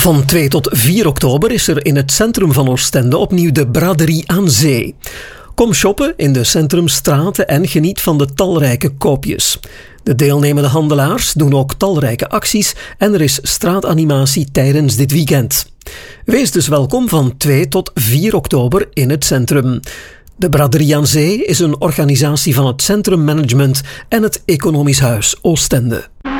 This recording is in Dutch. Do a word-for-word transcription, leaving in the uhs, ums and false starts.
Van twee tot vier oktober is er in het centrum van Oostende opnieuw de Braderie aan Zee. Kom shoppen in de centrumstraten en geniet van de talrijke koopjes. De deelnemende handelaars doen ook talrijke acties en er is straatanimatie tijdens dit weekend. Wees dus welkom van twee tot vier oktober in het centrum. De Braderie aan Zee is een organisatie van het Centrum Management en het Economisch Huis Oostende.